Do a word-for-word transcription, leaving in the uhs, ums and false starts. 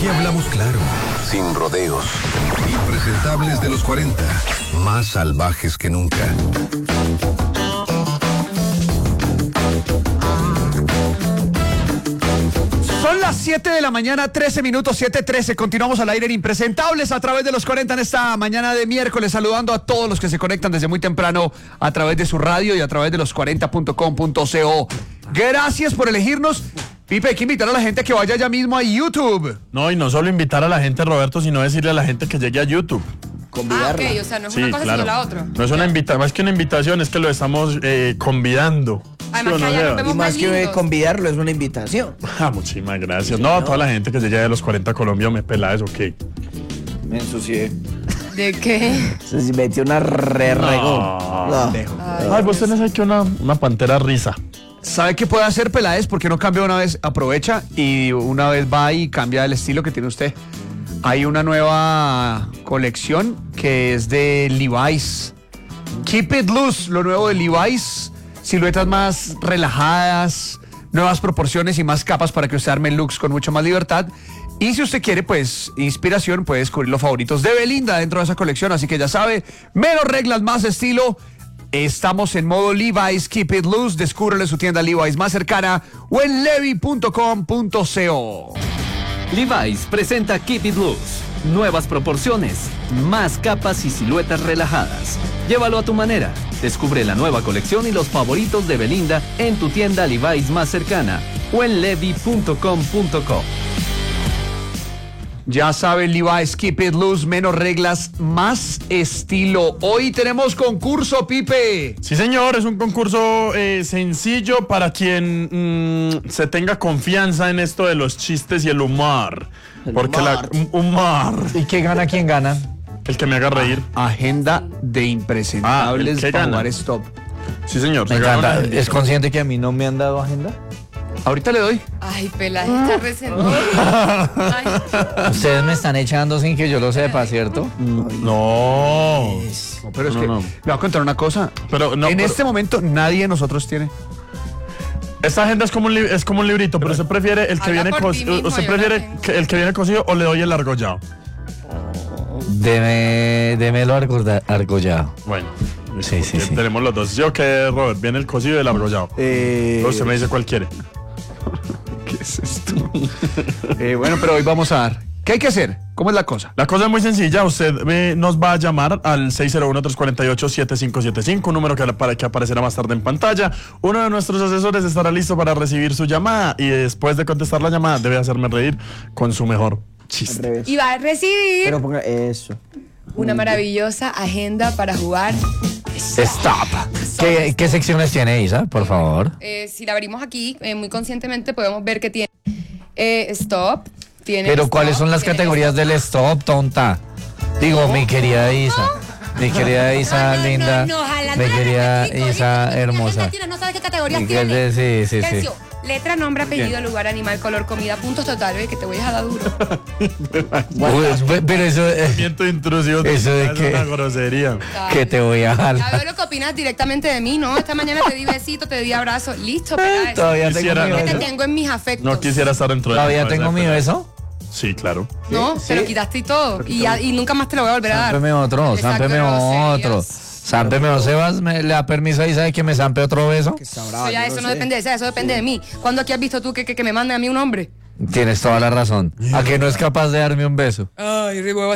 Aquí hablamos claro, sin rodeos. Impresentables de los cuarenta, más salvajes que nunca. Son las siete de la mañana, trece minutos, siete trece. Continuamos al aire en Impresentables a través de los cuarenta en esta mañana de miércoles, saludando a todos los que se conectan desde muy temprano a través de su radio y a través de los cuarenta punto com punto co. Gracias por elegirnos. Pipe, hay que invitar a la gente a que vaya ya mismo a YouTube. No, y no solo invitar a la gente, Roberto, sino decirle a la gente que llegue a YouTube. Convidarla. Ah, ok, o sea, no es Sí, una cosa claro. sino la otra. No es una invitación, más que una invitación, es que lo estamos eh, convidando. Además ¿Sí o que no, allá Seba? nos vemos Y más más que lindos. convidarlo, es una invitación. Ah, muchísimas gracias. No, a toda la gente que se llegue de los cuarenta a Colombia, me pela eso, ok. Me ensucié. ¿De qué? Se metió una re regó. No. Ay, Ay, vos tenés aquí una, una pantera risa. ¿Sabe qué puede hacer, Peláez? ¿Por qué no cambia una vez? Aprovecha y una vez va y cambia el estilo que tiene usted. Hay una nueva colección que es de Levi's. Keep It Loose, lo nuevo de Levi's. Siluetas más relajadas, nuevas proporciones y más capas para que usted arme looks con mucho más libertad. Y si usted quiere, pues, inspiración, puede descubrir los favoritos de Belinda dentro de esa colección. Así que ya sabe, menos reglas, más estilo. Estamos en modo Levi's, Keep It Loose. Descúbrele su tienda Levi's más cercana o en levi punto com punto co. Levi's presenta Keep It Loose. Nuevas proporciones, más capas y siluetas relajadas. Llévalo a tu manera. Descubre la nueva colección y los favoritos de Belinda en tu tienda Levi's más cercana o en levi punto com punto co. Ya saben, Levi's, Keep It Loose, menos reglas, más estilo. Hoy tenemos concurso, Pipe. Sí, señor, es un concurso eh, sencillo para quien mm, se tenga confianza en esto de los chistes y el humor. El Porque humor. la um- humor, ¿Y qué gana? ¿Quién gana? el que me haga reír. Agenda de impresentables Ah, ¿el qué para gana? jugar Stop. Sí, señor. Me se gana encanta. una- ¿Es consciente que a mí no me han dado agenda? Ahorita le doy. Ay, Peláez está resentido. Ay, Ustedes me están echando sin que yo lo sepa, ¿cierto? No. No, pero es No, que no. le voy a contar una cosa. Pero no, en pero- este momento nadie de nosotros tiene. Esta agenda es como un, li- es como un librito, pero usted prefiere el que Habla viene por ti cosido. mismo, ¿Usted yo no prefiere tengo. que- el que viene cosido o le doy el argollado? Deme, démelo argolla- argollado. Bueno, Sí, sí, porque sí. tenemos los dos. Yo que Robert, viene el cosido y el argollado. Eh, Usted me dice cuál quiere. ¿Qué es esto? Eh, bueno, pero hoy vamos a dar. ¿Qué hay que hacer? ¿Cómo es la cosa? La cosa es muy sencilla, usted eh, nos va a llamar al seis cero uno, tres cuatro ocho, siete cinco siete cinco, un número que, para, que aparecerá más tarde en pantalla. Uno de nuestros asesores estará listo para recibir su llamada y después de contestar la llamada debe hacerme reír con su mejor Al chiste. revés. y va a recibir Pero ponga eso. una maravillosa agenda para jugar. Stop. ¿Qué, qué secciones tiene Isa, por favor? Eh, si la abrimos aquí, eh, muy conscientemente podemos ver que tiene eh, stop. Tiene Pero stop, ¿cuáles son las tiene categorías stop. del stop, tonta? Digo, mi querida Isa. Mi querida Isa No, no, linda. no, no, ojalá Mi no, querida no, no, no, Isa no, no, hermosa. no, no sabes qué categorías Mi tiene. querida- Sí, sí, sí. Tercio, letra, nombre, apellido, lugar, animal, color, comida, puntos totales, que te voy a dar duro. Uy, Pero eso, eh, Miento intrusivo. Eso de es que- una grosería. que te voy a Ya jalar. veo lo que opinas directamente de mí, ¿no? Esta mañana te di besito, te di abrazo. Listo, Peláez. Todavía tengo Quisiera- mi Que te beso. tengo en mis afectos. No quisiera estar dentro de la Todavía cabeza tengo de mi Peláez. beso. Sí, claro. No, te lo quitaste y todo. Y, ya- y nunca más te lo voy a volver a dar. Zámpeme otro, Exacto, zámpeme groserías. otro. Zámpeme otro. Sebas, ¿me le da permiso a Isa de que me zampe otro beso? Está bravo, Eso ya, yo eso no no sé. depende de esa, eso depende de mí. ¿Cuándo aquí has visto tú que, que, que me manden a mí un hombre? Tienes toda la razón. ¿A que no es capaz de darme un beso? Ay, Ribo,